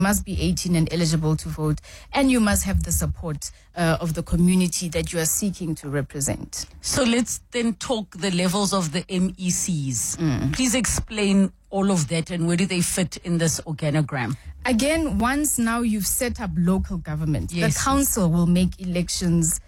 must be 18 and eligible to vote, and you must have the support of the community that you are seeking to represent. So let's then talk the levels of the MECs. Please explain all of that and where do they fit in this organogram? Again, once now you've set up local government, Yes. the council will make elections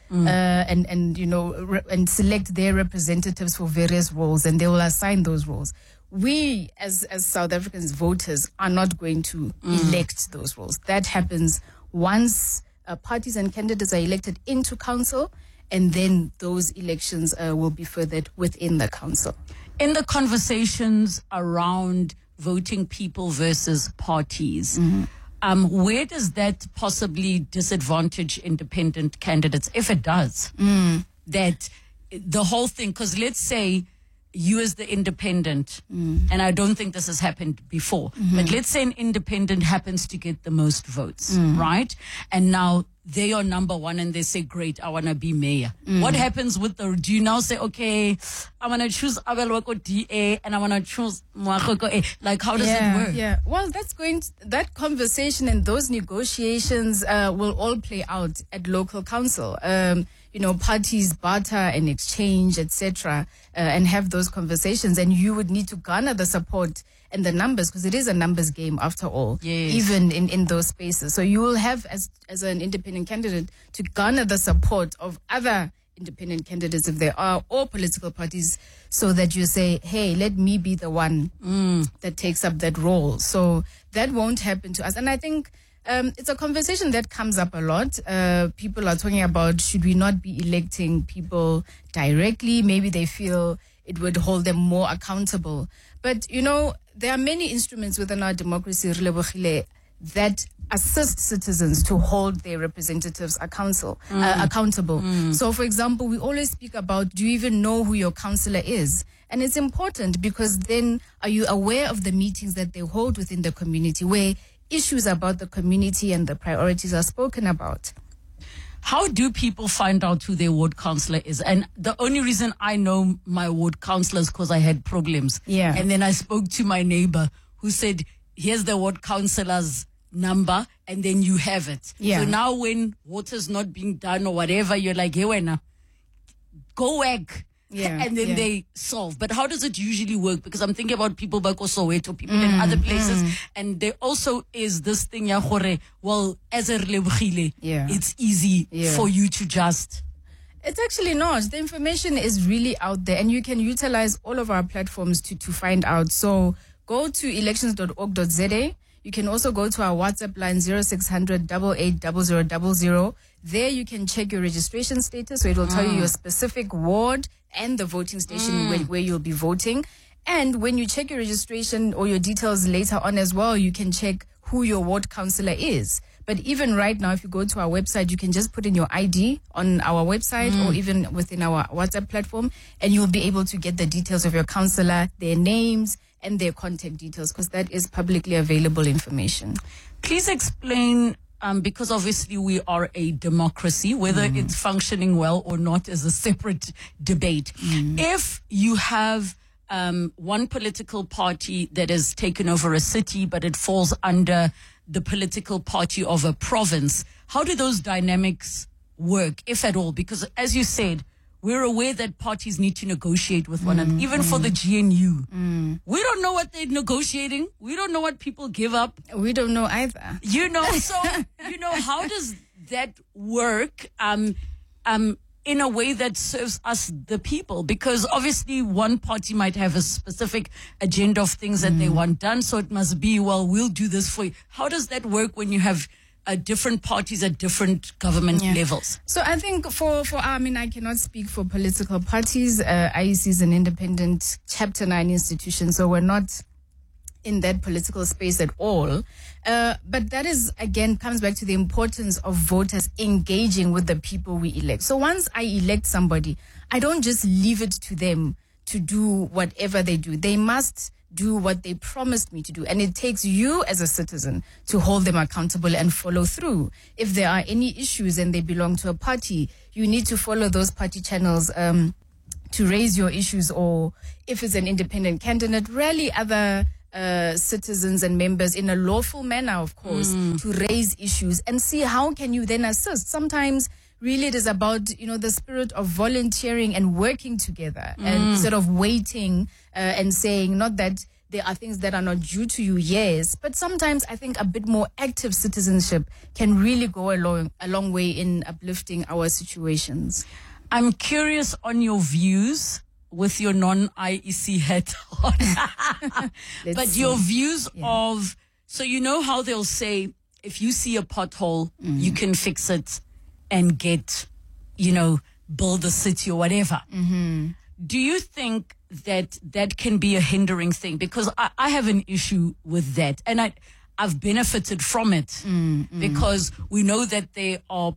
and select their representatives for various roles, and they will assign those roles. We, as South Africans voters, are not going to elect those roles. That happens once parties and candidates are elected into council, and then those elections will be furthered within the council. In the conversations around voting people versus parties, where does that possibly disadvantage independent candidates, if it does? That the whole thing, because let's say you as the independent, and I don't think this has happened before, but let's say an independent happens to get the most votes, right? And now they are number one and they say, great, I want to be mayor. What happens with do you now say, okay, I want to choose Abel Wako DA and I want to choose Mwakoko A? Like, how does it work? Yeah, well, that conversation and those negotiations will all play out at local council. Parties barter and exchange, etc., and have those conversations. And you would need to garner the support and the numbers, because it is a numbers game after all, even in those spaces. So you will have, as an independent candidate, to garner the support of other independent candidates, if there are, or political parties, so that you say, hey, let me be the one that takes up that role. So that won't happen to us. And I think it's a conversation that comes up a lot. People are talking about, should we not be electing people directly? Maybe they feel it would hold them more accountable. But, there are many instruments within our democracy, that assist citizens to hold their representatives accountable. So, for example, we always speak about, do you even know who your councillor is? And it's important, because then are you aware of the meetings that they hold within the community, where issues about the community and the priorities are spoken about? How do people find out who their ward councillor is? And the only reason I know my ward councillor is because I had problems. Yeah. And then I spoke to my neighbor who said, here's the ward councillor's number, and then you have it. Yeah. So now when water's not being done or whatever, you're like, hey, Wena, go work. Yeah, and then they solve. But how does it usually work? Because I'm thinking about people back Soweto, people in other places, and there also is this thing, well, as a Relebogile, it's easy for you to just... It's actually not. The information is really out there, and you can utilize all of our platforms to find out. So go to elections.org.za. You can also go to our WhatsApp line 0600 88 0000. There you can check your registration status, so it will tell you your specific ward and the voting station where you'll be voting. And when you check your registration or your details later on as well, you can check who your ward councillor is. But even right now, if you go to our website, you can just put in your ID on our website or even within our WhatsApp platform, and you'll be able to get the details of your councillor, their names, and their contact details, because that is publicly available information. Please explain, because obviously we are a democracy, whether it's functioning well or not is a separate debate. If you have one political party that has taken over a city, but it falls under the political party of a province, how do those dynamics work, if at all? Because as you said, we're aware that parties need to negotiate with one another, even for the GNU. We don't know what they're negotiating. We don't know what people give up. We don't know either. So, how does that work in a way that serves us, the people? Because obviously one party might have a specific agenda of things that they want done, so it must be, well, we'll do this for you. How does that work when you have different parties at different government levels? So I think I cannot speak for political parties. IEC is an independent Chapter 9 institution, so we're not in that political space at all. But that is, again, comes back to the importance of voters engaging with the people we elect. So once I elect somebody, I don't just leave it to them to do whatever they do. They must do what they promised me to do. And it takes you as a citizen to hold them accountable and follow through. If there are any issues and they belong to a party, you need to follow those party channels to raise your issues, or if it's an independent candidate, rally other citizens and members in a lawful manner, of course, to raise issues and see how can you then assist. Sometimes really it is about, the spirit of volunteering and working together and instead of waiting and saying, not that there are things that are not due to you, yes, but sometimes I think a bit more active citizenship can really go a long way in uplifting our situations. I'm curious on your views with your non-IEC hat on. But your views of, so you know how they'll say, if you see a pothole, you can fix it and get, build a city or whatever. Do you think that can be a hindering thing? Because I have an issue with that. And I've benefited from it because we know that there are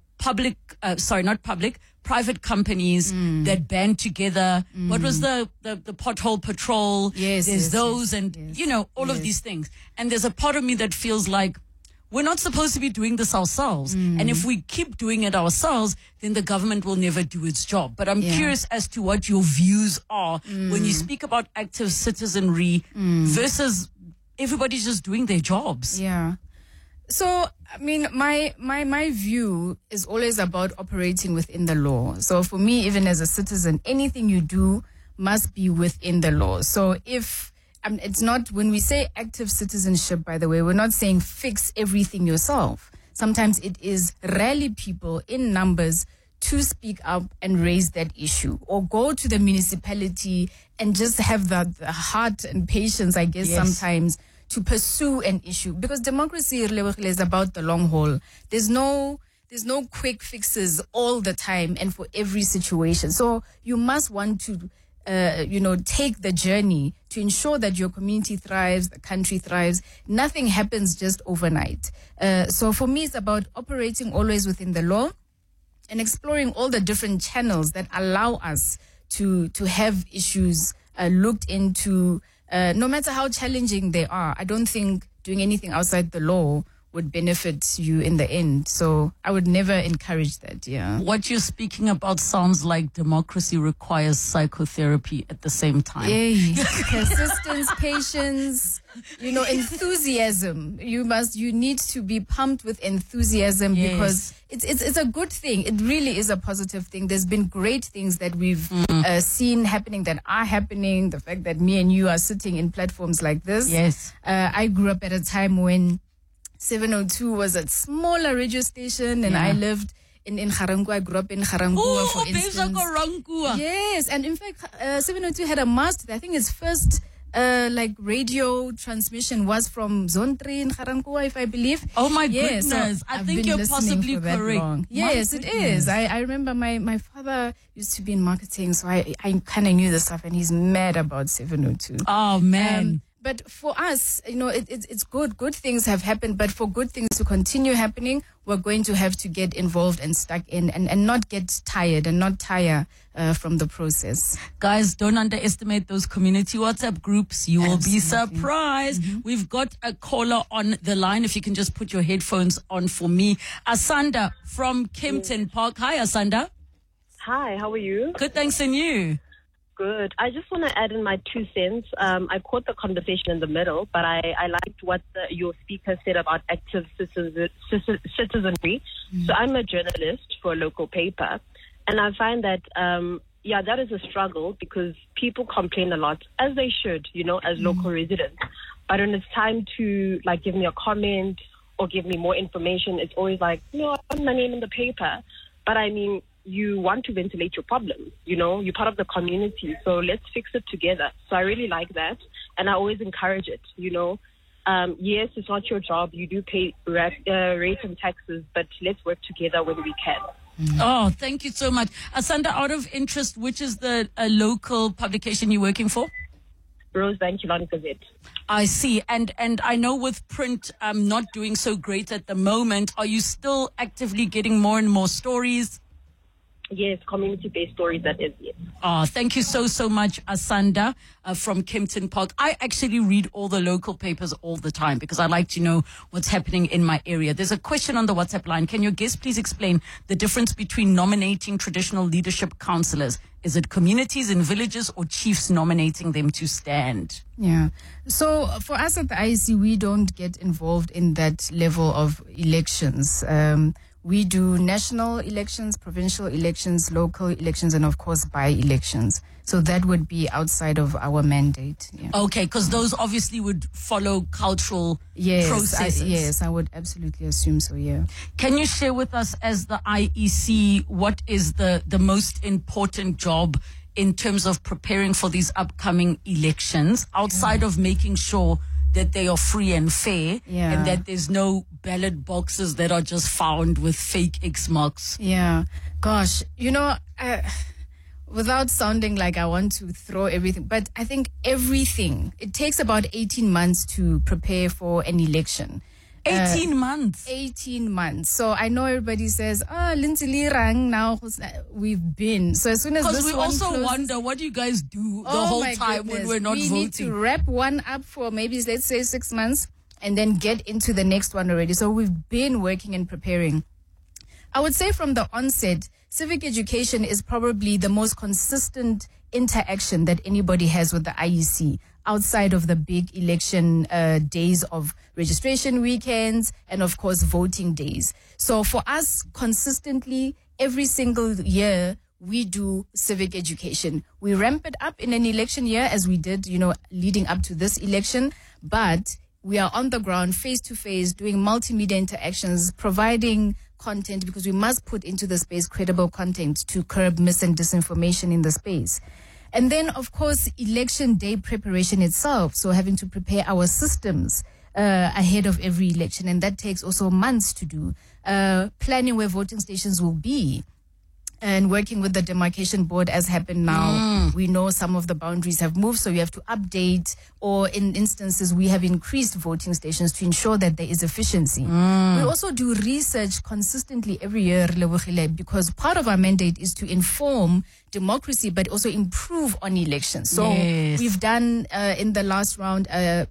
private companies that band together. What was the pothole patrol? Yes, there's those yes, and, yes. All of these things. And there's a part of me that feels like we're not supposed to be doing this ourselves. And if we keep doing it ourselves, then the government will never do its job. But I'm curious as to what your views are when you speak about active citizenry versus everybody's just doing their jobs. Yeah. So, I mean, my view is always about operating within the law. So for me, even as a citizen, anything you do must be within the law. So if it's not, when we say active citizenship, by the way, we're not saying fix everything yourself. Sometimes it is rally people in numbers to speak up and raise that issue, or go to the municipality and just have the heart and patience, I guess, sometimes to pursue an issue. Because democracy is about the long haul. There's no quick fixes all the time and for every situation. So you must want to take the journey to ensure that your community thrives, the country thrives. Nothing happens just overnight. So for me, it's about operating always within the law and exploring all the different channels that allow us to have issues looked into, no matter how challenging they are. I don't think doing anything outside the law would benefit you in the end. So I would never encourage that, What you're speaking about sounds like democracy requires psychotherapy at the same time. Yeah. Persistence, patience, enthusiasm. You need to be pumped with enthusiasm because it's a good thing. It really is a positive thing. There's been great things that we've seen happening, that are happening. The fact that me and you are sitting in platforms like this. Yes. I grew up at a time when 702 was a smaller radio station, and I lived in Garangua. I grew up in Garangua, for instance. Yes, and in fact, 702 had a mast. I think its first radio transmission was from Zone 3 in Garangua, if I believe. Oh my goodness! So I think you're possibly correct. Yes, it is. I remember my father used to be in marketing, so I kind of knew the stuff, and he's mad about 702. Oh man. But for us, it's good. Good things have happened. But for good things to continue happening, we're going to have to get involved and stuck in and not get tired and not tire from the process. Guys, don't underestimate those community WhatsApp groups. You will be surprised. We've got a caller on the line. If you can just put your headphones on for me. Asanda from Kempton Park. Hi, Asanda. Hi, how are you? Good, thanks, and you? Good. I just want to add in my 2 cents. I caught the conversation in the middle, but I liked what your speaker said about active citizenry. So I'm a journalist for a local paper, and I find that, that is a struggle because people complain a lot, as they should, as local residents. But when it's time to, give me a comment or give me more information, it's always like, no, I want my name in the paper. But I mean, you want to ventilate your problems, you're part of the community, so let's fix it together. So I really like that, and I always encourage it, yes, it's not your job, you do pay rates and taxes, but let's work together when we can. Oh, thank you so much. Asanda, out of interest, which is the local publication you're working for? Rosebank Killarney Gazette. I see. And I know with print not doing so great at the moment, are you still actively getting more and more stories? Yes, community-based stories, that is, yes. Thank you so much, Asanda from Kempton Park. I actually read all the local papers all the time because I like to know what's happening in my area. There's a question on the WhatsApp line. Can your guest please explain the difference between nominating traditional leadership councillors? Is it communities in villages or chiefs nominating them to stand? Yeah. So for us at the IEC, we don't get involved in that level of elections. We do national elections, provincial elections, local elections, and of course by-elections. So that would be outside of our mandate. Yeah. Okay, because those obviously would follow cultural processes. Yes, I would absolutely assume so, yeah. Can you share with us as the IEC, what is the most important job in terms of preparing for these upcoming elections, outside of making sure that they are free and fair, and that there's no ballot boxes that are just found with fake X marks? Yeah. Gosh, without sounding like I want to throw everything, but I think everything, it takes about 18 months to prepare for an election. 18 months. 18 months. So I know everybody says, Lindsay Lirang, now we've been. So as soon as this because we one also closes, wonder, what do you guys do the whole time when we're not we voting? We need to wrap one up for maybe, let's say, 6 months and then get into the next one already. So we've been working and preparing. I would say from the onset, civic education is probably the most consistent interaction that anybody has with the IEC outside of the big election days of registration weekends and, of course, voting days. So for us, consistently, every single year, we do civic education. We ramp it up in an election year as we did, leading up to this election. But we are on the ground, face-to-face, doing multimedia interactions, providing content, because we must put into the space credible content to curb mis and disinformation in the space. And then, of course, election day preparation itself. So having to prepare our systems ahead of every election. And that takes also months to do. Planning where voting stations will be. And working with the demarcation board as happened now, we know some of the boundaries have moved, so you have to update, or in instances we have increased voting stations to ensure that there is efficiency. We also do research consistently every year, Lebohile, because part of our mandate is to inform democracy but also improve on elections. So we've done in the last round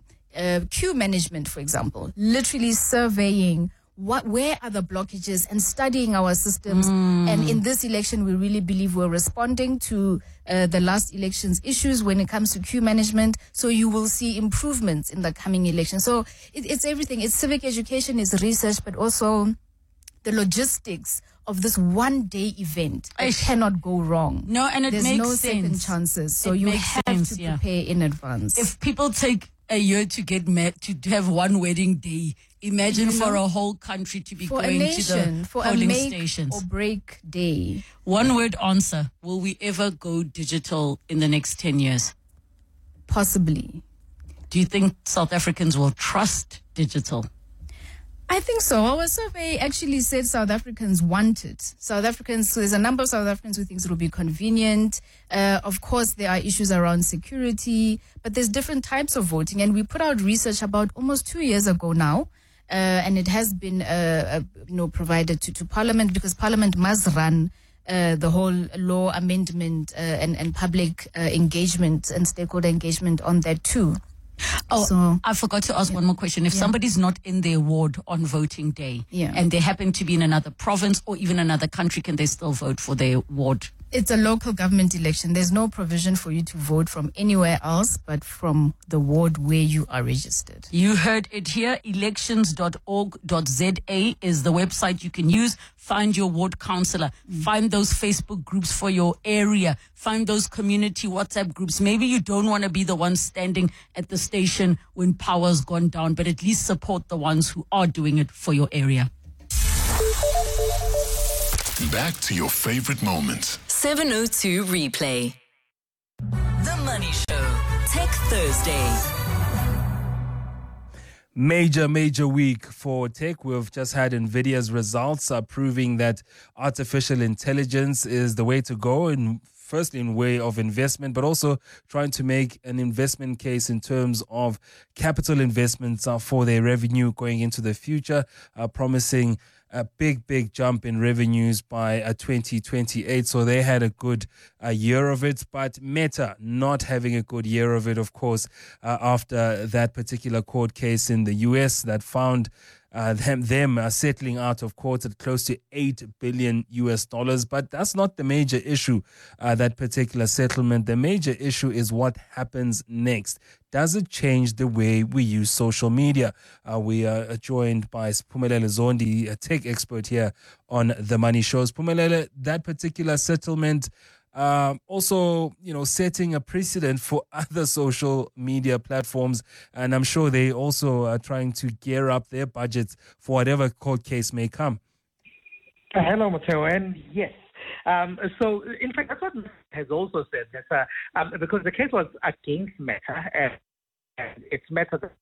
queue management, for example, literally surveying where are the blockages and studying our systems. And in this election, we really believe we're responding to the last election's issues when it comes to queue management. So you will see improvements in the coming election. So it's everything. It's civic education, it's research, but also the logistics of this one-day event. It cannot go wrong. No, and There's makes no sense. Second chances. So you have to prepare in advance. If people take a year to get met, to have one wedding day, imagine for a whole country to be going to the polling stations. Or break day. One word answer. Will we ever go digital in the next 10 years? Possibly. Do you think South Africans will trust digital? I think so. Our survey actually said South Africans want it. There's a number of South Africans who thinks it will be convenient. Of course, there are issues around security, but there's different types of voting. And we put out research about almost 2 years ago now. And it has been, provided to Parliament, because Parliament must run the whole law amendment and public engagement and stakeholder engagement on that too. I forgot to ask one more question. If somebody's not in their ward on voting day and they happen to be in another province or even another country, can they still vote for their ward? It's a local government election. There's no provision for you to vote from anywhere else but from the ward where you are registered. You heard it here. Elections.org.za is the website you can use. Find your ward councillor. Find those Facebook groups for your area. Find those community WhatsApp groups. Maybe you don't want to be the one standing at the station when power's gone down, but at least support the ones who are doing it for your area. Back to your favorite moments. 702 Replay. The Money Show. Tech Thursday. Major week for tech. We've just had NVIDIA's results proving that artificial intelligence is the way to go, and firstly in way of investment, but also trying to make an investment case in terms of capital investments for their revenue going into the future, promising a big jump in revenues by 2028. So they had a good year of it. But Meta not having a good year of it, of course, after that particular court case in the US that found them settling out of court at close to $8 billion US. But that's not the major issue, that particular settlement. The major issue is what happens next. Does it change the way we use social media? We are joined by Siphumelele Zondi, a tech expert here on The Money Show. Siphumelele, that particular settlement also, setting a precedent for other social media platforms. And I'm sure they also are trying to gear up their budgets for whatever court case may come. Hello, Matteo. And yes. So, in fact, that's what Meta has also said, that because the case was against Meta, and it's Meta that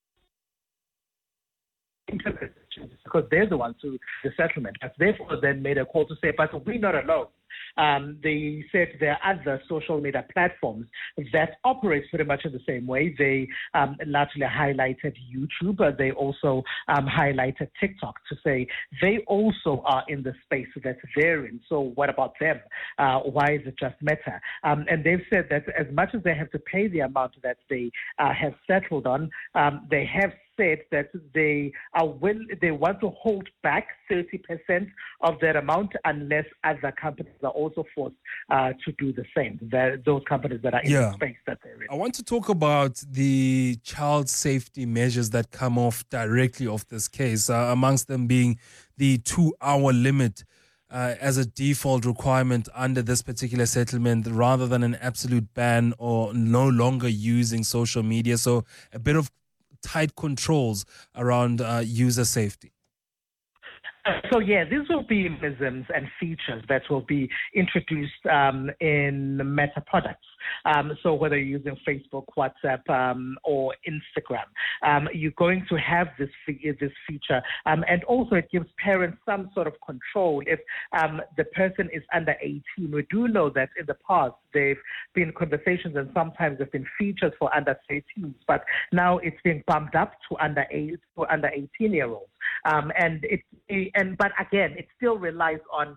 because they're the ones who the settlement. And therefore, then made a call to say, but we're not alone. They said there are other social media platforms that operate pretty much in the same way. They largely highlighted YouTube, but they also highlighted TikTok to say they also are in the space that they're in. So what about them? Why is it just Meta? And they've said that as much as they have to pay the amount that they have settled on, they have said that they want to hold back 30% of that amount unless other companies are also forced to do the same. Those companies that are in the space that they're in. I want to talk about the child safety measures that come off directly off this case, amongst them being the 2-hour limit as a default requirement under this particular settlement rather than an absolute ban or no longer using social media. So a bit of tight controls around user safety. So, these will be mechanisms and features that will be introduced in Meta products. So whether you're using Facebook, WhatsApp, or Instagram, you're going to have this feature. And also it gives parents some sort of control if the person is under 18. We do know that in the past there have been conversations and sometimes there have been features for under 13s, but now it's being bumped up to under 18-year-olds. But again, it still relies on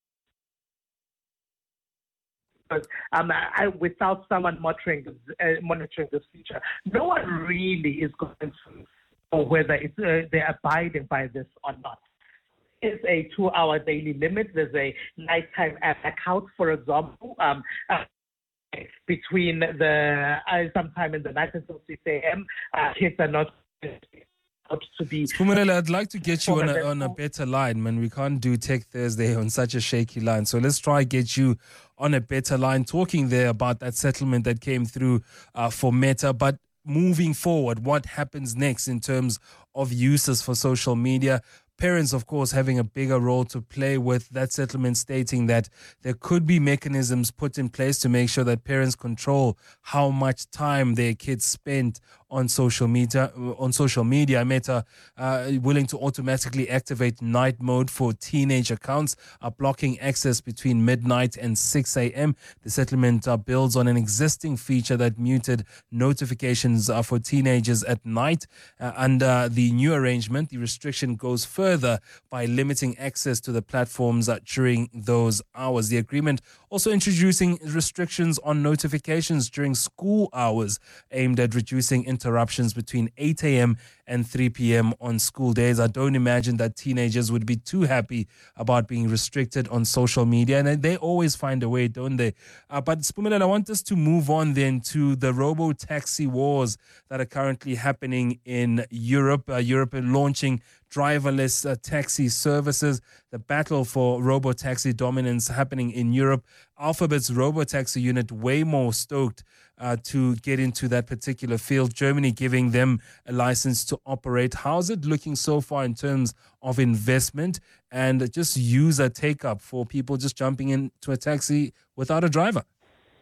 without someone monitoring this feature. No one really is going to know whether they're abiding by this or not. There's a 2-hour daily limit. There's a nighttime blackout, for example, between sometime in the night until 6 a.m. Kids are not to be. Siphumelele, I'd like to get you on a better line, man. We can't do Tech Thursday on such a shaky line. So let's try get you on a better line, talking there about that settlement that came through for Meta. But moving forward, what happens next in terms of uses for social media? Parents, of course, having a bigger role to play with that settlement, stating that there could be mechanisms put in place to make sure that parents control how much time their kids spend on social media. Meta willing to automatically activate night mode for teenage accounts, blocking access between midnight and 6 a.m. The settlement builds on an existing feature that muted notifications for teenagers at night. Under the new arrangement, the restriction goes further by limiting access to the platforms during those hours. The agreement also introducing restrictions on notifications during school hours, aimed at reducing interruptions between 8 a.m. and 3 p.m. on school days. I don't imagine that teenagers would be too happy about being restricted on social media, and they always find a way, don't they? But Siphumelele, I want us to move on then to the robo-taxi wars that are currently happening in Europe. Europe launching driverless taxi services. The battle for robo-taxi dominance happening in Europe. Alphabet's robo-taxi unit way more stoked to get into that particular field. Germany giving them a license to operate. How's it looking so far in terms of investment and just user take-up for people just jumping into a taxi without a driver?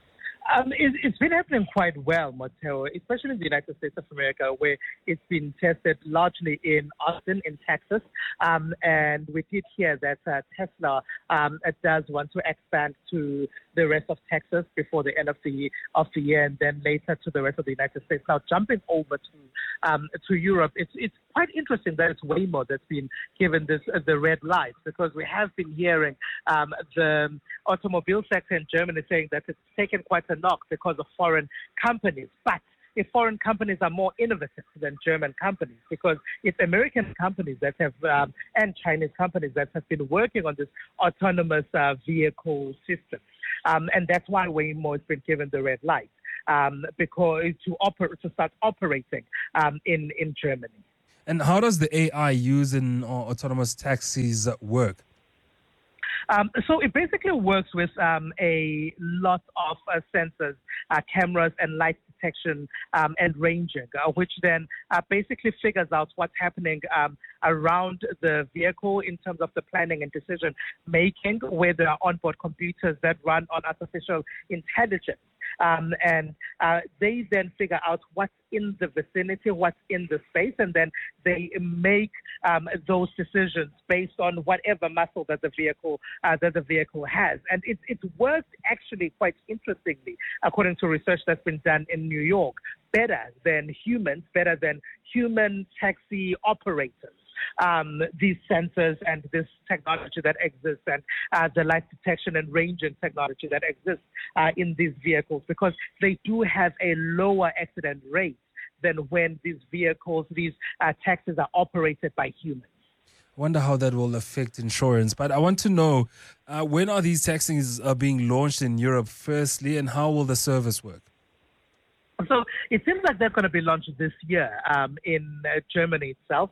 It's been happening quite well, Matteo, especially in the United States of America, where it's been tested largely in Austin, in Texas. And we did hear that Tesla does want to expand to the rest of Texas before the end of the year, and then later to the rest of the United States. Now, jumping over to Europe, it's quite interesting that it's Waymo that's been given the red light, because we have been hearing the automobile sector in Germany saying that it's taken quite a knock because of foreign companies. But if foreign companies are more innovative than German companies, because it's American companies that have and Chinese companies that have been working on this autonomous vehicle system. And that's why Waymo has been given the red light, because to start operating in Germany. And how does the AI used in autonomous taxis work? So it basically works with a lot of sensors, cameras, and light detection and ranging, which then basically figures out what's happening around the vehicle in terms of the planning and decision making, where there are onboard computers that run on artificial intelligence. And they then figure out what's in the vicinity, what's in the space, and then they make those decisions based on whatever muscle that the vehicle has. And it's worked actually quite interestingly, according to research that's been done in New York, better than human taxi operators. These sensors and this technology that exists, and the light detection and ranging technology that exists in these vehicles, because they do have a lower accident rate than when these taxis are operated by humans. I wonder how that will affect insurance. But I want to know, when are these taxis being launched in Europe firstly, and how will the service work? So it seems like they're going to be launched this year in Germany itself.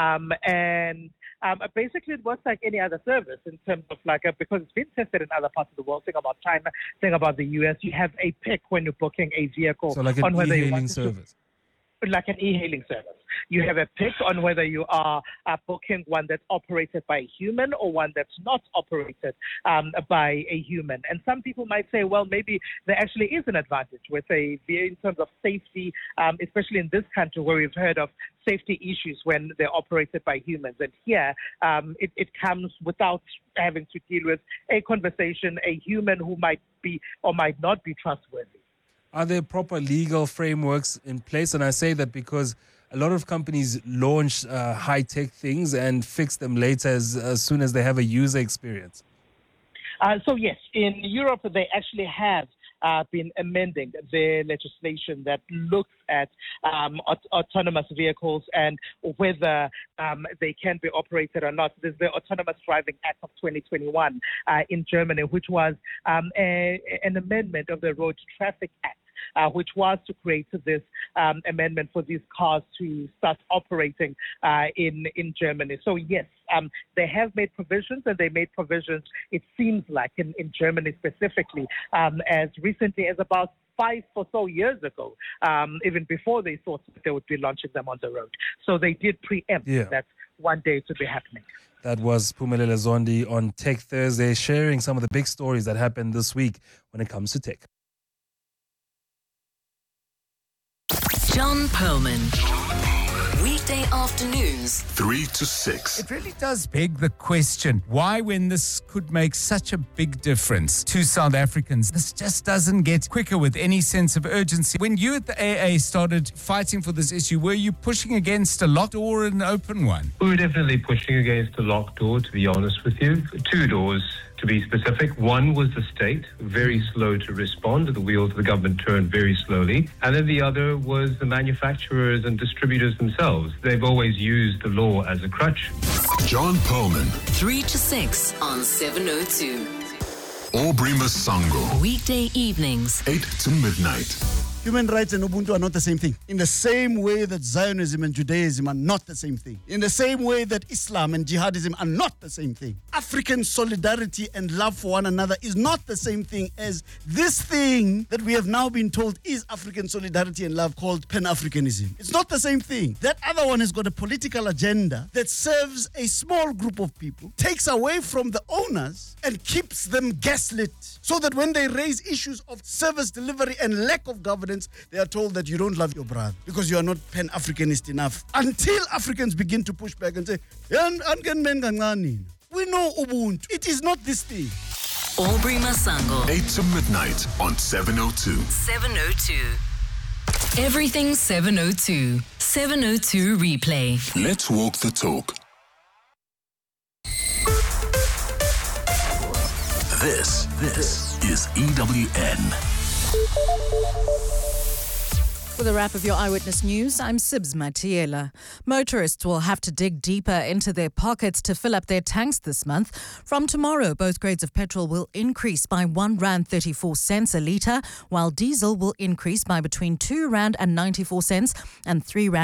And basically it works like any other service in terms of because it's been tested in other parts of the world. Think about China, think about the US. You have a pick when you're booking a vehicle. So like an e-hailing service. Like an e-hailing service. You have a pick on whether you are booking one that's operated by a human or one that's not operated by a human. And some people might say, well, maybe there actually is an advantage in terms of safety, especially in this country where we've heard of safety issues when they're operated by humans. And here, it comes without having to deal with a conversation, a human who might be or might not be trustworthy. Are there proper legal frameworks in place? And I say that because a lot of companies launch high-tech things and fix them later as soon as they have a user experience. So yes, in Europe, they actually have been amending their legislation that looks at autonomous vehicles and whether they can be operated or not. There's the Autonomous Driving Act of 2021 in Germany, which was an amendment of the Road Traffic Act. Which was to create this amendment for these cars to start operating in Germany. So yes, they have made provisions, and they made provisions, it seems like, in Germany specifically, as recently as about 5 or so years ago, even before they thought that they would be launching them on the road. So they did preempt that one day to be happening. That was Phumelele Zondi on Tech Thursday, sharing some of the big stories that happened this week when it comes to tech. John Perlman. Weekday afternoons, 3 to 6. It really does beg the question, why, when this could make such a big difference to South Africans, this just doesn't get quicker with any sense of urgency. When you at the AA started fighting for this issue, were you pushing against a locked door or an open one? We were definitely pushing against a locked door, to be honest with you. 2 doors, to be specific. One was the state, very slow to respond. The wheels of the government turned very slowly. And then the other was the manufacturers and distributors themselves. They've always used the law as a crutch. John Perlman. 3 to 6 on 702. Aubrey Masango. Weekday evenings, 8 to midnight. Human rights and Ubuntu are not the same thing. In the same way that Zionism and Judaism are not the same thing. In the same way that Islam and jihadism are not the same thing. African solidarity and love for one another is not the same thing as this thing that we have now been told is African solidarity and love called Pan-Africanism. It's not the same thing. That other one has got a political agenda that serves a small group of people, takes away from the owners and keeps them gaslit, so that when they raise issues of service delivery and lack of governance, they are told that you don't love your brother because you are not Pan-Africanist enough. Until Africans begin to push back and say, we know Ubuntu. It is not this thing. Aubrey Masango. 8 to midnight on 702. 702. Everything 702. 702 replay. Let's walk the talk. This is EWN. With a wrap of your Eyewitness News, I'm Sibs Matiela. Motorists will have to dig deeper into their pockets to fill up their tanks this month. From tomorrow, both grades of petrol will increase by R1.34 a litre, while diesel will increase by between R2.94 and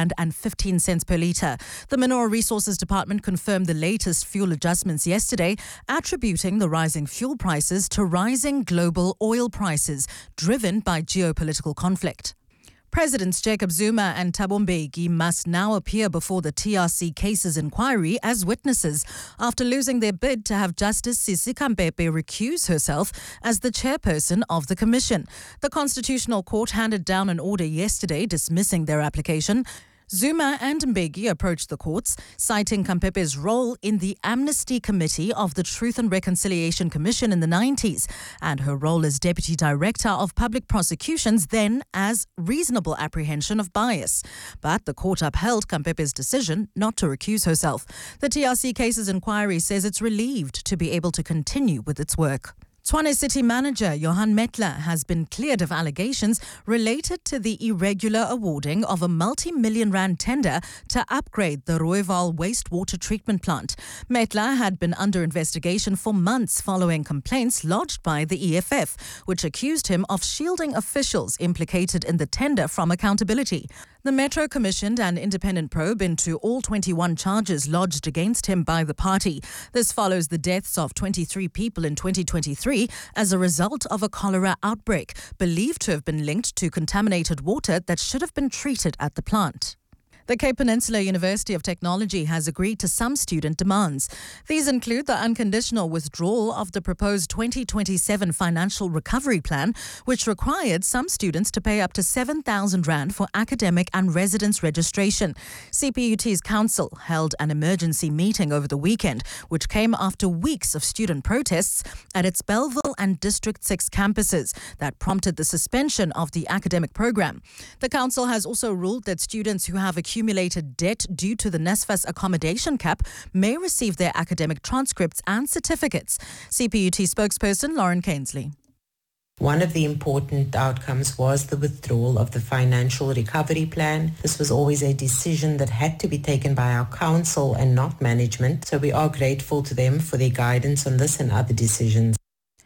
R3.15 per litre. The Mineral Resources Department confirmed the latest fuel adjustments yesterday, attributing the rising fuel prices to rising global oil prices driven by geopolitical conflict. Presidents Jacob Zuma and Thabo Mbeki must now appear before the TRC cases inquiry as witnesses after losing their bid to have Justice Sisi Khampepe recuse herself as the chairperson of the commission. The Constitutional Court handed down an order yesterday dismissing their application. Zuma and Mbeki approached the courts, citing Khampepe's role in the Amnesty Committee of the Truth and Reconciliation Commission in the 90s and her role as Deputy Director of Public Prosecutions then as reasonable apprehension of bias. But the court upheld Khampepe's decision not to recuse herself. The TRC Cases Inquiry says it's relieved to be able to continue with its work. Tshwane City Manager Johan Metler has been cleared of allegations related to the irregular awarding of a multi-million rand tender to upgrade the Rooiwal wastewater treatment plant. Metler had been under investigation for months following complaints lodged by the EFF, which accused him of shielding officials implicated in the tender from accountability. The Metro commissioned an independent probe into all 21 charges lodged against him by the party. This follows the deaths of 23 people in 2023 as a result of a cholera outbreak, believed to have been linked to contaminated water that should have been treated at the plant. The Cape Peninsula University of Technology has agreed to some student demands. These include the unconditional withdrawal of the proposed 2027 financial recovery plan, which required some students to pay up to 7,000 rand for academic and residence registration. CPUT's council held an emergency meeting over the weekend, which came after weeks of student protests at its Bellville and District 6 campuses that prompted the suspension of the academic program. The council has also ruled that students who have accumulated debt due to the NSFAS accommodation cap may receive their academic transcripts and certificates. CPUT spokesperson Lauren Cainsley. One of the important outcomes was the withdrawal of the financial recovery plan. This was always a decision that had to be taken by our council and not management. So we are grateful to them for their guidance on this and other decisions.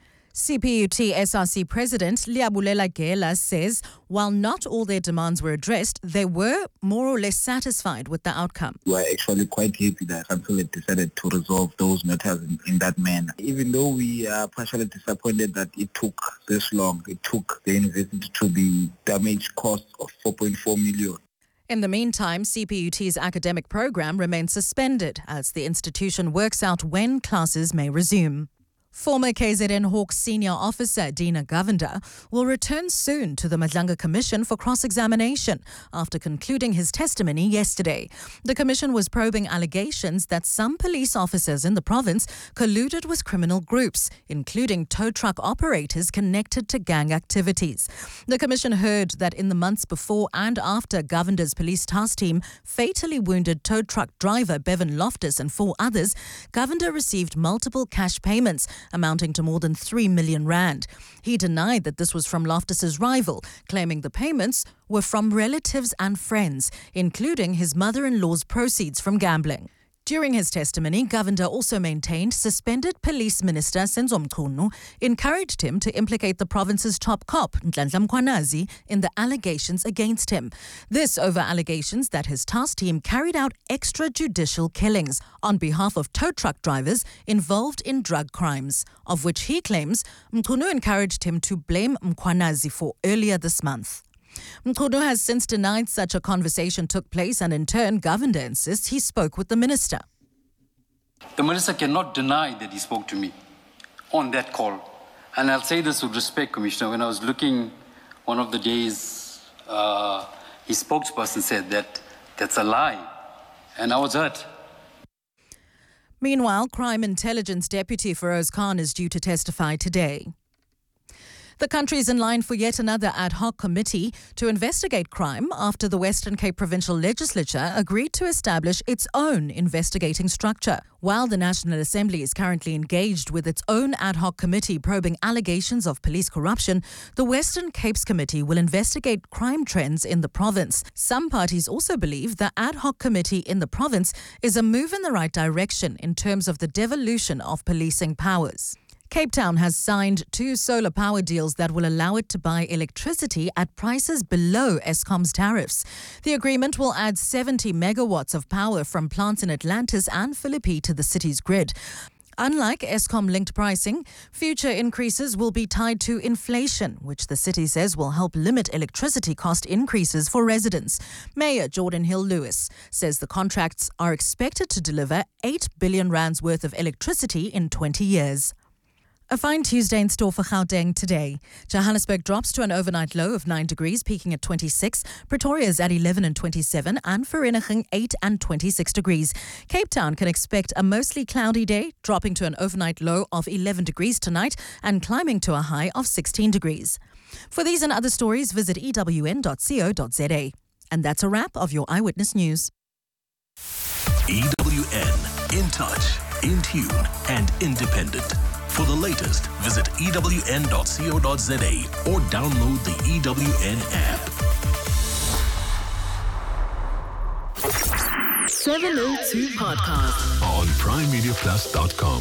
CPUT SRC President Liabulela Gela says while not all their demands were addressed, they were more or less satisfied with the outcome. We are actually quite happy that council had decided to resolve those matters in that manner. Even though we are partially disappointed that it took this long, it took the university to the damage cost of 4.4 million. In the meantime, CPUT's academic program remains suspended as the institution works out when classes may resume. Former KZN Hawks senior officer Dina Govender will return soon to the Madlanga Commission for cross-examination after concluding his testimony yesterday. The commission was probing allegations that some police officers in the province colluded with criminal groups, including tow truck operators connected to gang activities. The commission heard that in the months before and after Govender's police task team fatally wounded tow truck driver Bevan Loftus and 4 others, Govender received multiple cash payments amounting to more than 3 million rand. He denied that this was from Loftus's rival, claiming the payments were from relatives and friends, including his mother-in-law's proceeds from gambling. During his testimony, Govender also maintained suspended Police Minister Senzo Mchunu encouraged him to implicate the province's top cop, Nhlanhla Mkhwanazi, in the allegations against him. This over allegations that his task team carried out extrajudicial killings on behalf of tow truck drivers involved in drug crimes, of which he claims Mchunu encouraged him to blame Mkhwanazi for earlier this month. Mchunu has since denied such a conversation took place, and in turn, Govender insists he spoke with the minister. The minister cannot deny that he spoke to me on that call. And I'll say this with respect, Commissioner. When I was looking one of the days, his spokesperson said that that's a lie. And I was hurt. Meanwhile, Crime Intelligence Deputy Feroz Khan is due to testify today. The country is in line for yet another ad hoc committee to investigate crime after the Western Cape Provincial Legislature agreed to establish its own investigating structure. While the National Assembly is currently engaged with its own ad hoc committee probing allegations of police corruption, the Western Cape's committee will investigate crime trends in the province. Some parties also believe the ad hoc committee in the province is a move in the right direction in terms of the devolution of policing powers. Cape Town has signed 2 solar power deals that will allow it to buy electricity at prices below Eskom's tariffs. The agreement will add 70 megawatts of power from plants in Atlantis and Philippi to the city's grid. Unlike Eskom-linked pricing, future increases will be tied to inflation, which the city says will help limit electricity cost increases for residents. Mayor Jordan Hill-Lewis says the contracts are expected to deliver 8 billion rands worth of electricity in 20 years. A fine Tuesday in store for Gauteng today. Johannesburg drops to an overnight low of 9 degrees, peaking at 26. Pretoria is at 11 and 27, and Vereeniging 8 and 26 degrees. Cape Town can expect a mostly cloudy day, dropping to an overnight low of 11 degrees tonight and climbing to a high of 16 degrees. For these and other stories, visit ewn.co.za. And that's a wrap of your Eyewitness News. EWN, in touch, in tune, and independent. For the latest, visit ewn.co.za or download the EWN app. 702 Podcast On primemediaplus.com.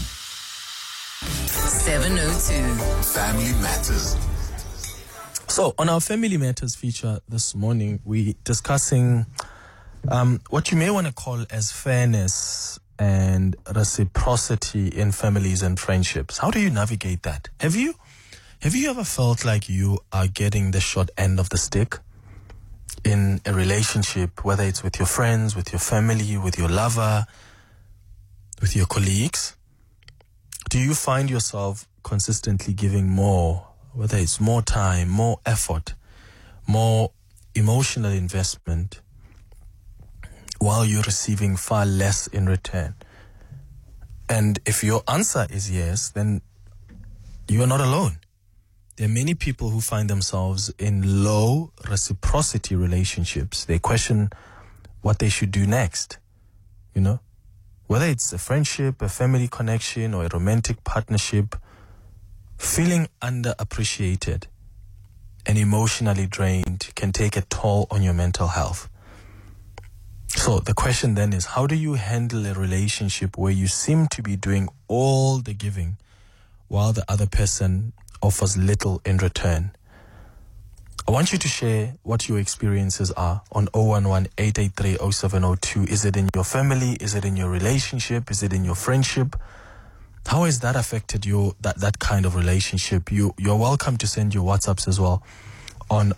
702 Family Matters. So, on our Family Matters feature this morning, we're discussing what you may want to call as fairness and reciprocity in families and friendships. How do you navigate that? Have you ever felt like you are getting the short end of the stick in a relationship, whether it's with your friends, with your family, with your lover, with your colleagues? Do you find yourself consistently giving more, whether it's more time, more effort, more emotional investment, while you're receiving far less in return? And if your answer is yes, then you are not alone. There are many people who find themselves in low reciprocity relationships. They question what they should do next, whether it's a friendship, a family connection, or a romantic partnership. Feeling underappreciated and emotionally drained can take a toll on your mental health. So the question then is, how do you handle a relationship where you seem to be doing all the giving while the other person offers little in return? I want you to share what your experiences are on 011-883-0702. Is it in your family? Is it in your relationship? Is it in your friendship? How has that affected that kind of relationship? You're welcome to send your WhatsApps as well on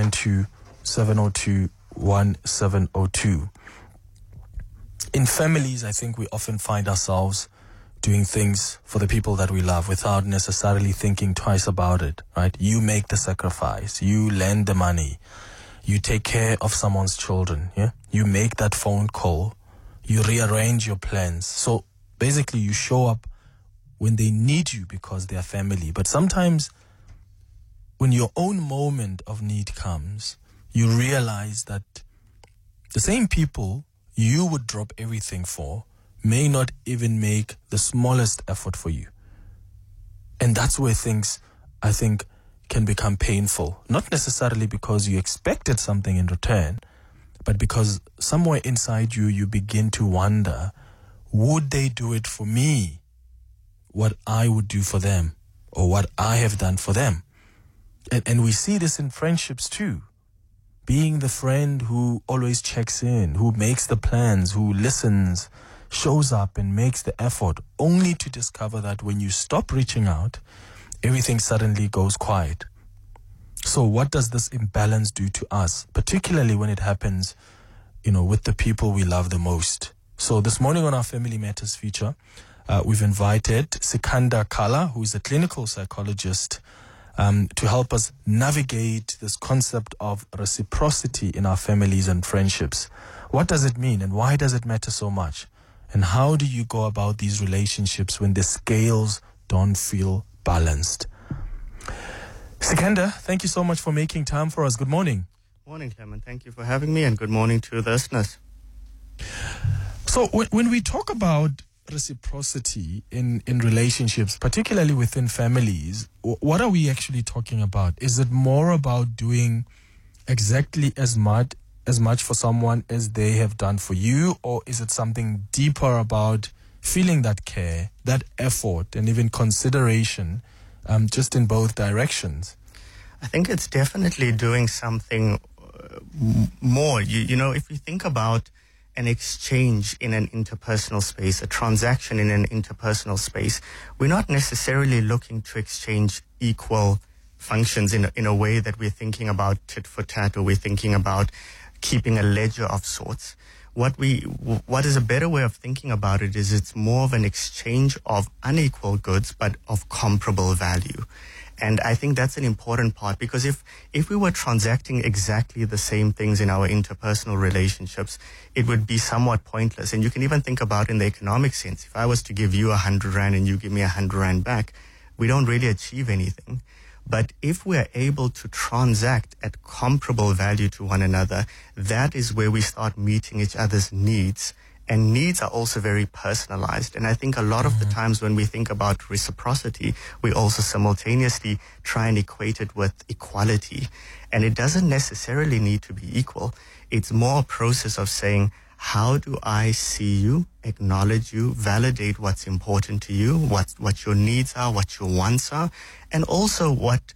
072-702-1702. In families, I think we often find ourselves doing things for the people that we love without necessarily thinking twice about it, right? You make the sacrifice, you lend the money, you take care of someone's children, yeah? You make that phone call, you rearrange your plans. So basically you show up when they need you because they are family. But sometimes when your own moment of need comes, you realize that the same people you would drop everything for may not even make the smallest effort for you. And that's where things, I think, can become painful. Not necessarily because you expected something in return, but because somewhere inside you begin to wonder would they do it for me what I would do for them or what I have done for them? And we see this in friendships too. Being the friend who always checks in, who makes the plans, who listens, shows up and makes the effort, only to discover that when you stop reaching out, everything suddenly goes quiet. So what does this imbalance do to us, particularly when it happens, with the people we love the most? So this morning on our Family Matters feature, we've invited Sikandar Kala, who is a clinical psychologist, to help us navigate this concept of reciprocity in our families and friendships. What does it mean and why does it matter so much? And how do you go about these relationships when the scales don't feel balanced? Sikandar, thank you so much for making time for us. Good morning. Morning, Clement. Thank you for having me, and good morning to the listeners. So when we talk about reciprocity in relationships, particularly within families, what are we actually talking about? Is it more about doing exactly as much for someone as they have done for you, or is it something deeper about feeling that care, that effort, and even consideration, just in both directions? I think it's definitely doing something more. If you think about an exchange in an interpersonal space, a transaction in an interpersonal space, we're not necessarily looking to exchange equal functions in a way that we're thinking about tit for tat, or we're thinking about keeping a ledger of sorts. What is a better way of thinking about it is it's more of an exchange of unequal goods, but of comparable value. And I think that's an important part, because if we were transacting exactly the same things in our interpersonal relationships, it would be somewhat pointless. And you can even think about in the economic sense. If I was to give you 100 Rand and you give me 100 Rand back, we don't really achieve anything. But if we're able to transact at comparable value to one another, that is where we start meeting each other's needs. And needs are also very personalized. And I think a lot of the times when we think about reciprocity, we also simultaneously try and equate it with equality. And it doesn't necessarily need to be equal. It's more a process of saying, how do I see you, acknowledge you, validate what's important to you, what your needs are, what your wants are, and also what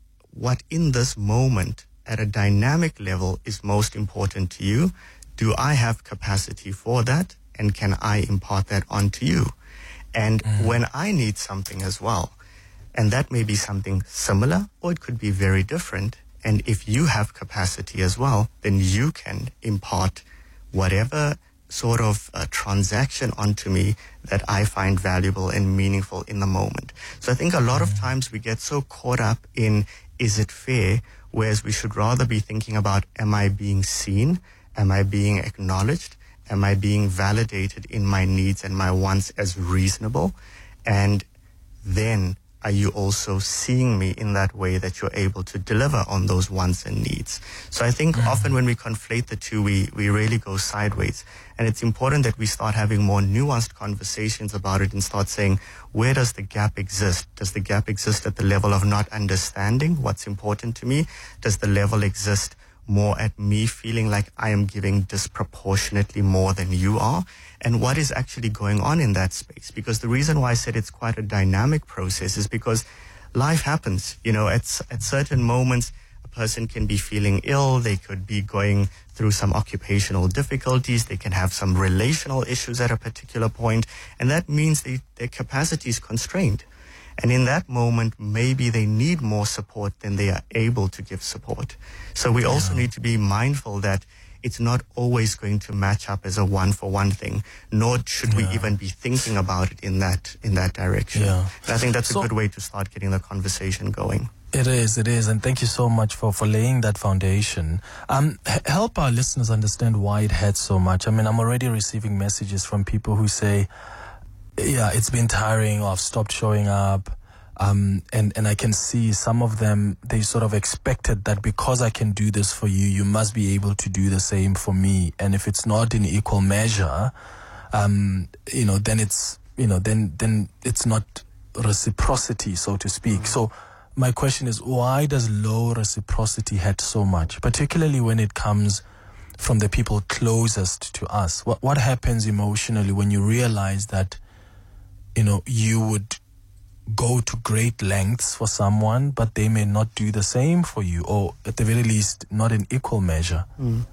in this moment at a dynamic level is most important to you. Do I have capacity for that? And can I impart that onto you? And when I need something as well, and that may be something similar, or it could be very different. And if you have capacity as well, then you can impart whatever sort of transaction onto me that I find valuable and meaningful in the moment. So I think a lot of times we get so caught up in, is it fair? Whereas we should rather be thinking about, am I being seen? Am I being acknowledged? Am I being validated in my needs and my wants as reasonable? And then are you also seeing me in that way that you're able to deliver on those wants and needs? So I think often when we conflate the two, we really go sideways. And it's important that we start having more nuanced conversations about it and start saying, where does the gap exist? Does the gap exist at the level of not understanding what's important to me? Does the level exist more at me feeling like I am giving disproportionately more than you are? And what is actually going on in that space? Because the reason why I said it's quite a dynamic process is because life happens. At certain moments, a person can be feeling ill. They could be going through some occupational difficulties. They can have some relational issues at a particular point. And that means their capacity is constrained. And in that moment, maybe they need more support than they are able to give support. So we also need to be mindful that it's not always going to match up as a one-for-one thing, nor should we even be thinking about it in that direction. And I think that's a good way to start getting the conversation going. It is. And thank you so much for laying that foundation. Help our listeners understand why it hurts so much. I mean, I'm already receiving messages from people who say, it's been tiring, or I've stopped showing up. And I can see some of them, they sort of expected that because I can do this for you, you must be able to do the same for me. And if it's not in equal measure, then it's not reciprocity, so to speak. So my question is, why does low reciprocity hurt so much, particularly when it comes from the people closest to us. What happens emotionally when you realize that, you would go to great lengths for someone, but they may not do the same for you, or at the very least, not in equal measure?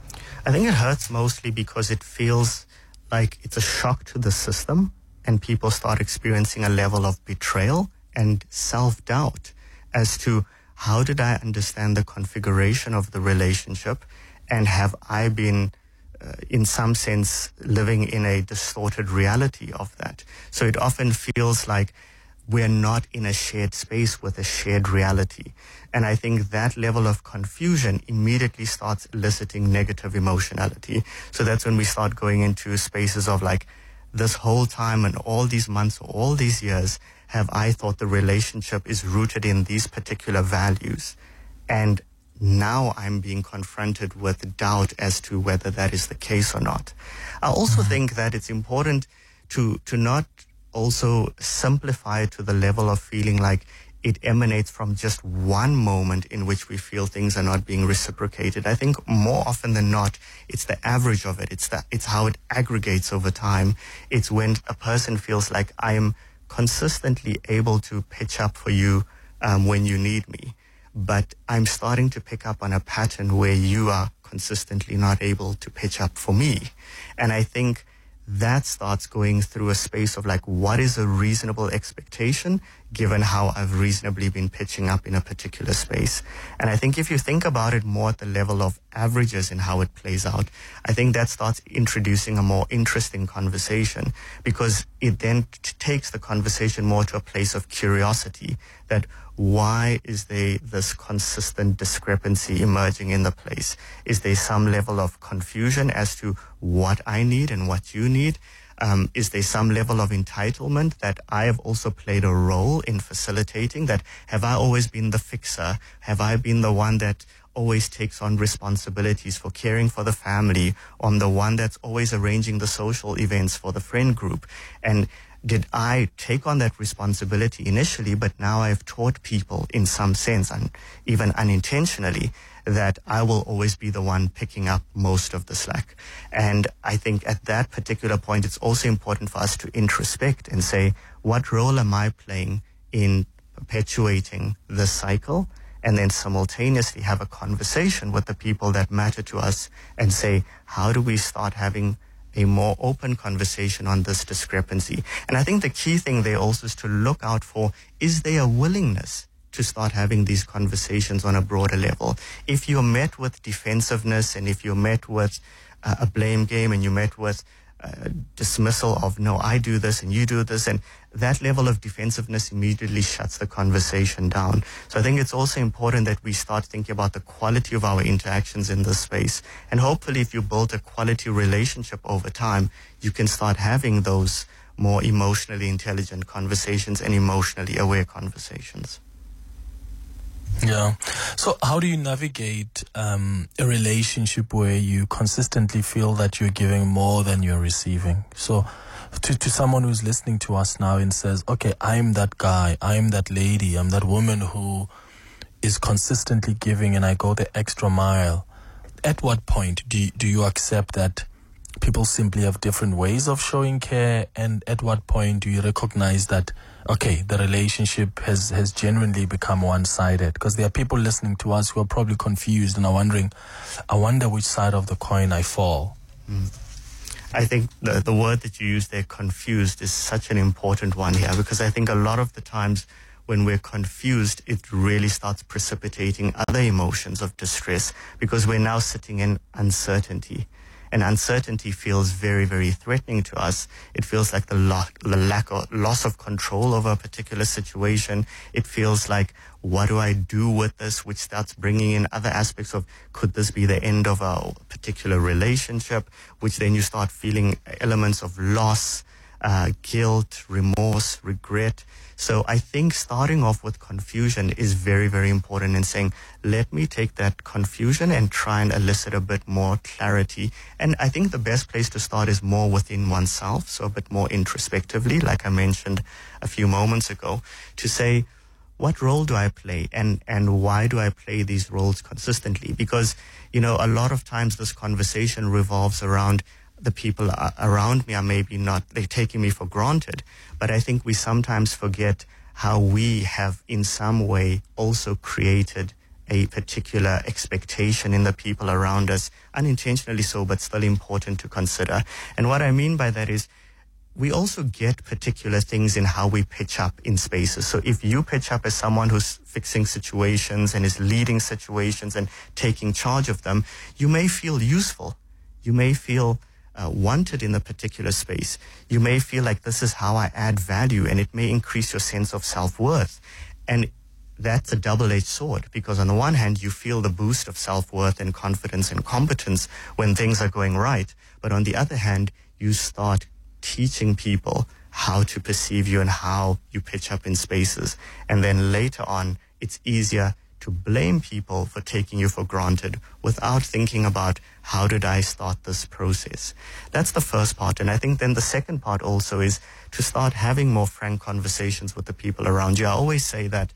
I think it hurts mostly because it feels like it's a shock to the system, and people start experiencing a level of betrayal and self-doubt as to how did I understand the configuration of the relationship, and have I been, in some sense, living in a distorted reality of that? So it often feels like we're not in a shared space with a shared reality. And I think that level of confusion immediately starts eliciting negative emotionality. So that's when we start going into spaces of like, this whole time and all these months, all these years, have I thought the relationship is rooted in these particular values. And now I'm being confronted with doubt as to whether that is the case or not. I also think that it's important to not also simplify it to the level of feeling like it emanates from just one moment in which we feel things are not being reciprocated. I think more often than not, it's the average of it. It's how it aggregates over time. It's when a person feels like I am consistently able to pitch up for you when you need me, but I'm starting to pick up on a pattern where you are consistently not able to pitch up for me. And I think that starts going through a space of like, what is a reasonable expectation given how I've reasonably been pitching up in a particular space? And I think if you think about it more at the level of averages and how it plays out, I think that starts introducing a more interesting conversation, because it then takes the conversation more to a place of curiosity, that why is there this consistent discrepancy emerging in the place? Is there some level of confusion as to what I need and what you need? Is there some level of entitlement that I have also played a role in facilitating? That have I always been the fixer? Have I been the one that always takes on responsibilities for caring for the family? Or I'm the one that's always arranging the social events for the friend group? And did I take on that responsibility initially, but now I've taught people in some sense, and even unintentionally, that I will always be the one picking up most of the slack. And I think at that particular point, it's also important for us to introspect and say, what role am I playing in perpetuating this cycle? And then simultaneously have a conversation with the people that matter to us and say, how do we start having a more open conversation on this discrepancy? And I think the key thing there also is to look out for, is there a willingness to start having these conversations on a broader level? If you're met with defensiveness, and if you're met with a blame game, and you're met with dismissal of, no, I do this and you do this, and that level of defensiveness immediately shuts the conversation down. So I think it's also important that we start thinking about the quality of our interactions in this space. And hopefully if you build a quality relationship over time, you can start having those more emotionally intelligent conversations and emotionally aware conversations. Yeah. So how do you navigate a relationship where you consistently feel that you're giving more than you're receiving? So to someone who's listening to us now and says, okay, I'm that guy, I'm that lady, I'm that woman who is consistently giving and I go the extra mile. At what point do you accept that people simply have different ways of showing care? And at what point do you recognize that, okay, the relationship has genuinely become one-sided? Because there are people listening to us who are probably confused and are wondering, I wonder which side of the coin I fall. I think the word that you use there, confused, is such an important one here, because I think a lot of the times when we're confused, it really starts precipitating other emotions of distress, because we're now sitting in uncertainty. And uncertainty feels very, very threatening to us. It feels like the lack or loss of control over a particular situation. It feels like, what do I do with this? Which starts bringing in other aspects of, could this be the end of a particular relationship? Which then you start feeling elements of loss, guilt, remorse, regret. So I think starting off with confusion is very, very important, in saying, let me take that confusion and try and elicit a bit more clarity. And I think the best place to start is more within oneself, so a bit more introspectively, like I mentioned a few moments ago, to say, what role do I play, and why do I play these roles consistently? Because, you know, a lot of times this conversation revolves around the people around me are maybe not, they're taking me for granted. But I think we sometimes forget how we have in some way also created a particular expectation in the people around us, unintentionally so, but still important to consider. And what I mean by that is we also get particular things in how we pitch up in spaces. So if you pitch up as someone who's fixing situations and is leading situations and taking charge of them, you may feel useful. You may feel wanted in a particular space. You may feel like this is how I add value, and it may increase your sense of self-worth. And that's a double-edged sword, because on the one hand, you feel the boost of self-worth and confidence and competence when things are going right. But on the other hand, you start teaching people how to perceive you and how you pitch up in spaces. And then later on, it's easier to blame people for taking you for granted without thinking about how did I start this process. That's the first part. And I think then the second part also is to start having more frank conversations with the people around you. I always say that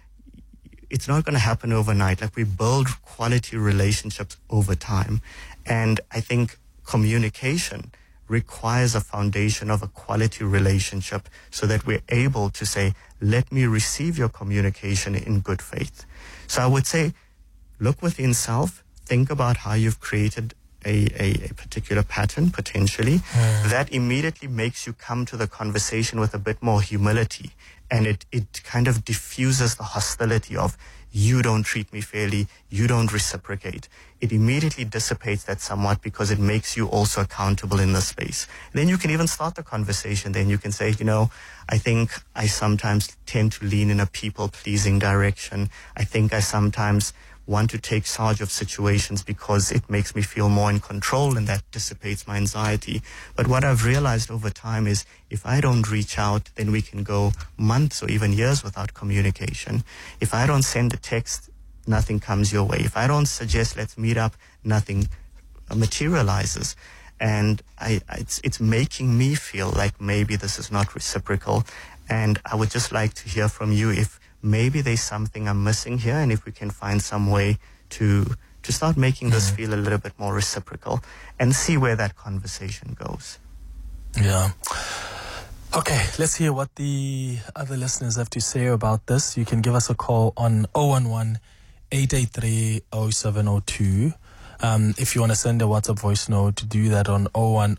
it's not going to happen overnight. Like, we build quality relationships over time. And I think communication requires a foundation of a quality relationship so that we're able to say, let me receive your communication in good faith. So I would say, look within self, think about how you've created a particular pattern, potentially. That immediately makes you come to the conversation with a bit more humility. And it kind of diffuses the hostility of, you don't treat me fairly, you don't reciprocate. It immediately dissipates that somewhat, because it makes you also accountable in the space. Then you can even start the conversation. Then you can say, you know, I think I sometimes tend to lean in a people-pleasing direction. I think I sometimes want to take charge of situations because it makes me feel more in control, and that dissipates my anxiety. But what I've realized over time is, if I don't reach out, then we can go months or even years without communication. If I don't send a text, nothing comes your way. If I don't suggest let's meet up, nothing materializes. And it's making me feel like maybe this is not reciprocal. And I would just like to hear from you if maybe there's something I'm missing here, and if we can find some way to start making this feel a little bit more reciprocal and see where that conversation goes. Yeah. Okay, let's hear what the other listeners have to say about this. You can give us a call on 011-883-0702. If you want to send a WhatsApp voice note, to do that on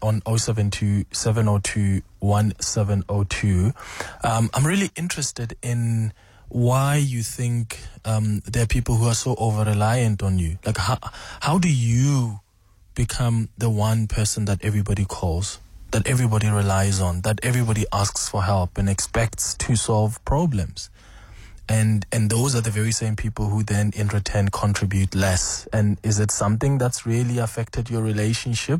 072-702-1702. I'm really interested in why you think there are people who are so over-reliant on you. Like, how do you become the one person that everybody calls, that everybody relies on, that everybody asks for help and expects to solve problems? And those are the very same people who then in return contribute less. And is it something that's really affected your relationship?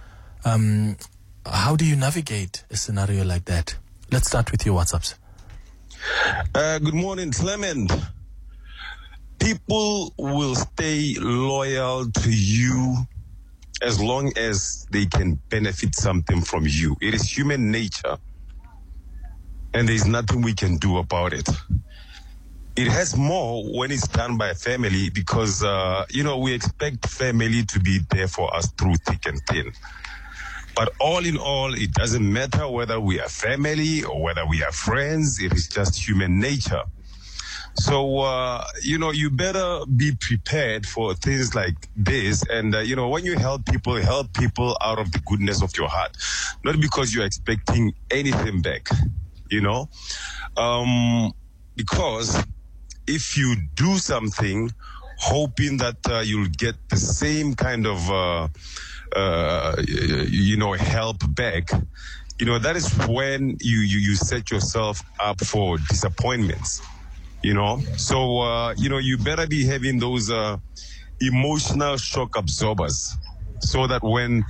How do you navigate a scenario like that? Let's start with your WhatsApps. Good morning, Clement. People will stay loyal to you as long as they can benefit something from you. It is human nature, and there's nothing we can do about it. It has more when it's done by a family, because, we expect family to be there for us through thick and thin. But all in all, it doesn't matter whether we are family or whether we are friends. It is just human nature. So, you better be prepared for things like this. And, when you help people out of the goodness of your heart, not because you're expecting anything back, because if you do something hoping that you'll get the same kind of, help back, that is when you set yourself up for disappointments, So, you better be having those emotional shock absorbers, so that when,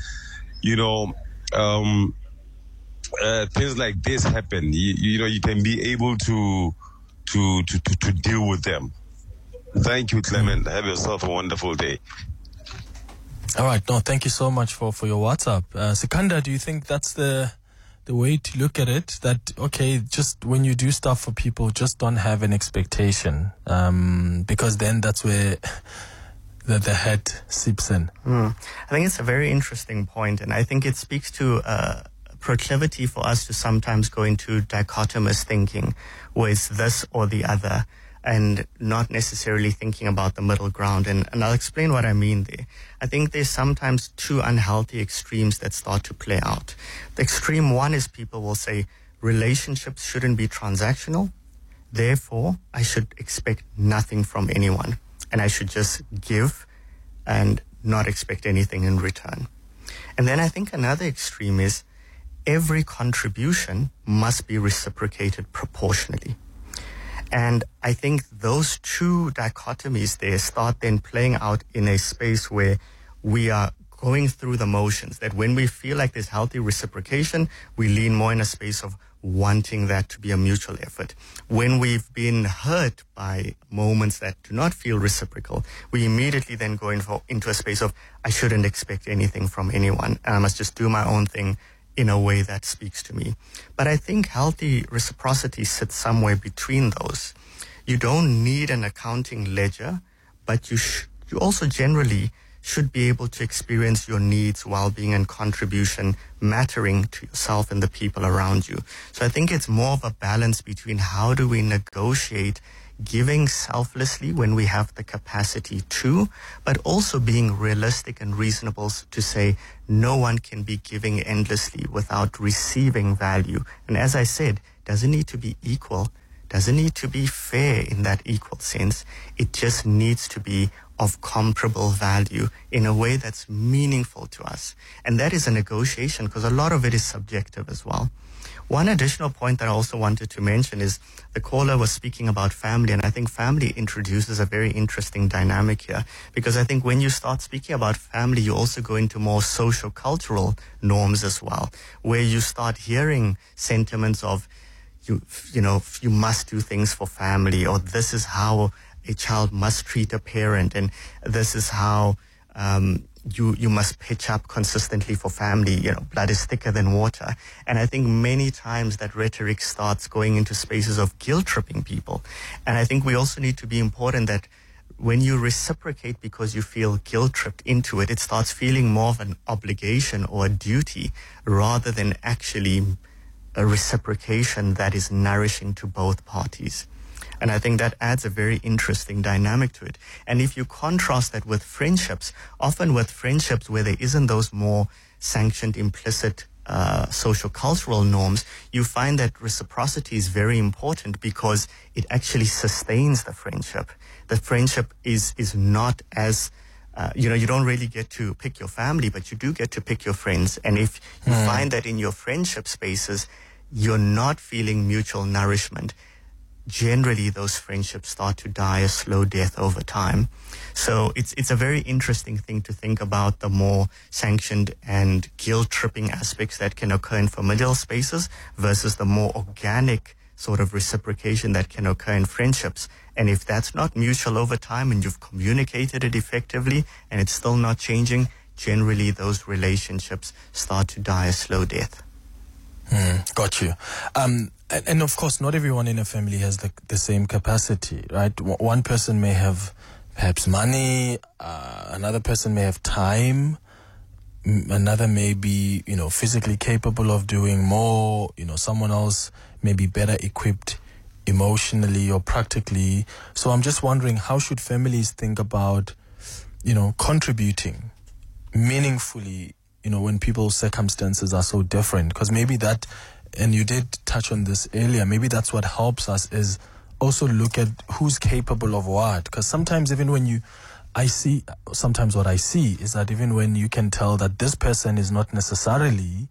things like this happen, you can be able to deal with them. Thank you, Clement. Have yourself a wonderful day. All right. No, thank you so much for your WhatsApp. Sikandar, do you think that's the the way to look at it, that, okay, just when you do stuff for people, just don't have an expectation, because then that's where the head seeps in. I think it's a very interesting point, and I think it speaks to proclivity for us to sometimes go into dichotomous thinking, where it's this or the other, and not necessarily thinking about the middle ground. And I'll explain what I mean there. I think there's sometimes two unhealthy extremes that start to play out. The extreme one is people will say relationships shouldn't be transactional, therefore I should expect nothing from anyone, and I should just give and not expect anything in return. And then I think another extreme is every contribution must be reciprocated proportionally. And I think those two dichotomies there start then playing out in a space where we are going through the motions, that when we feel like there's healthy reciprocation, we lean more in a space of wanting that to be a mutual effort. When we've been hurt by moments that do not feel reciprocal, we immediately then go into a space of, I shouldn't expect anything from anyone, and I must just do my own thing in a way that speaks to me. But I think healthy reciprocity sits somewhere between those. You don't need an accounting ledger, but you also generally should be able to experience your needs, well-being, and contribution mattering to yourself and the people around you. So I think it's more of a balance between how do we negotiate giving selflessly when we have the capacity to, but also being realistic and reasonable to say no one can be giving endlessly without receiving value. And as I said, doesn't need to be equal, doesn't need to be fair in that equal sense. It just needs to be of comparable value in a way that's meaningful to us. And that is a negotiation, because a lot of it is subjective as well. One additional point that I also wanted to mention is the caller was speaking about family, and I think family introduces a very interesting dynamic here, because I think when you start speaking about family, you also go into more social cultural norms as well, where you start hearing sentiments of, you know, you must do things for family, or this is how a child must treat a parent, and this is how you must pitch up consistently for family. You know, blood is thicker than water. And I think many times that rhetoric starts going into spaces of guilt-tripping people. And I think we also need to be important that when you reciprocate because you feel guilt-tripped into it, it starts feeling more of an obligation or a duty rather than actually a reciprocation that is nourishing to both parties. And I think that adds a very interesting dynamic to it. And if you contrast that with friendships, often with friendships where there isn't those more sanctioned, implicit social cultural norms, you find that reciprocity is very important because it actually sustains the friendship. The friendship is not as, you don't really get to pick your family, but you do get to pick your friends. And if you find that in your friendship spaces, you're not feeling mutual nourishment, generally those friendships start to die a slow death over time. So it's a very interesting thing to think about, the more sanctioned and guilt-tripping aspects that can occur in familial spaces versus the more organic sort of reciprocation that can occur in friendships. And if that's not mutual over time and you've communicated it effectively and it's still not changing, generally those relationships start to die a slow death. Got you. And of course, not everyone in a family has the same capacity, right? One person may have perhaps money, another person may have time, another may be, physically capable of doing more, someone else may be better equipped emotionally or practically. So I'm just wondering, how should families think about, contributing meaningfully, when people's circumstances are so different? Because maybe that, and you did touch on this earlier, maybe that's what helps us is also look at who's capable of what. Because sometimes even when sometimes what I see is that even when you can tell that this person is not necessarily,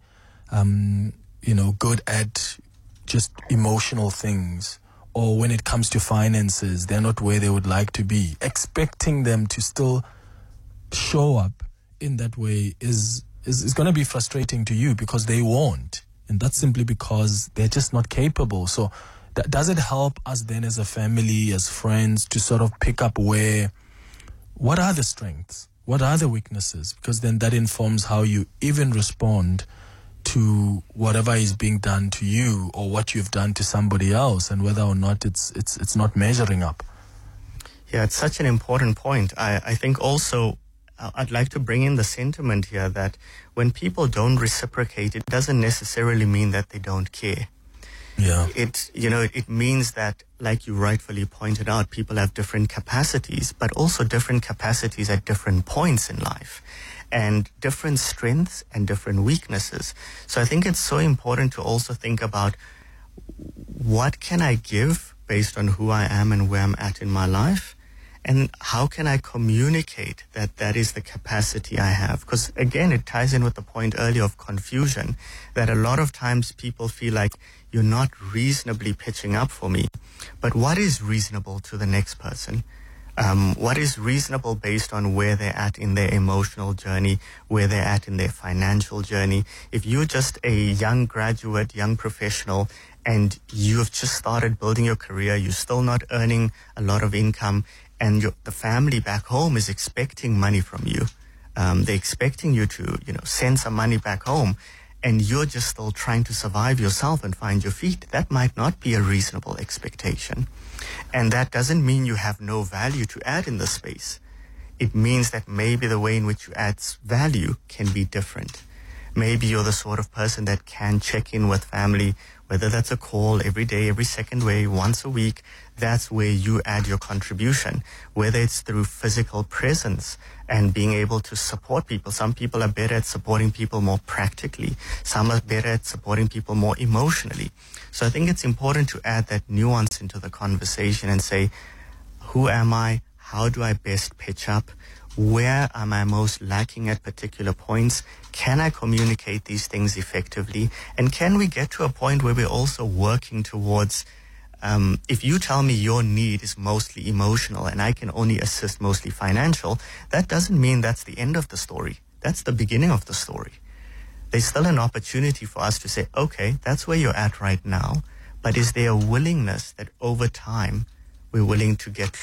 good at just emotional things, or when it comes to finances, they're not where they would like to be, expecting them to still show up in that way is going to be frustrating to you, because they won't. And that's simply because they're just not capable. So does it help us then as a family, as friends, to sort of pick up what are the strengths? What are the weaknesses? Because then that informs how you even respond to whatever is being done to you or what you've done to somebody else, and whether or not it's not measuring up. Yeah, it's such an important point. I think also I'd like to bring in the sentiment here that when people don't reciprocate, it doesn't necessarily mean that they don't care. Yeah. It means that, like you rightfully pointed out, people have different capacities, but also different capacities at different points in life, and different strengths and different weaknesses. So I think it's so important to also think about what can I give based on who I am and where I'm at in my life, and how can I communicate that that is the capacity I have? Because again, it ties in with the point earlier of confusion, that a lot of times people feel like you're not reasonably pitching up for me. But what is reasonable to the next person? What is reasonable based on where they're at in their emotional journey, where they're at in their financial journey? If you're just a young graduate, young professional, and you've just started building your career, you're still not earning a lot of income, and the family back home is expecting money from you. They're expecting you to, send some money back home, and you're just still trying to survive yourself and find your feet. That might not be a reasonable expectation. And that doesn't mean you have no value to add in the space. It means that maybe the way in which you add value can be different. Maybe you're the sort of person that can check in with family, whether that's a call every day, every second way, once a week. That's where you add your contribution, whether it's through physical presence and being able to support people. Some people are better at supporting people more practically. Some are better at supporting people more emotionally. So I think it's important to add that nuance into the conversation and say, who am I? How do I best pitch up? Where am I most lacking at particular points? Can I communicate these things effectively? And can we get to a point where we're also working towards, if you tell me your need is mostly emotional and I can only assist mostly financial, that doesn't mean that's the end of the story. That's the beginning of the story. There's still an opportunity for us to say, okay, that's where you're at right now, but is there a willingness that over time we're willing to get